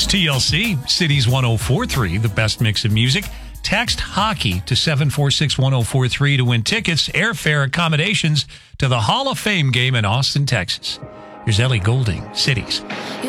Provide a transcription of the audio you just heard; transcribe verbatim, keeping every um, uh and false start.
T L C, Cities one oh four point three, the best mix of music. Text hockey to seven four six one oh four three to win tickets, airfare, accommodations to the Hall of Fame game in Austin, Texas. Here's Ellie Goulding, Cities.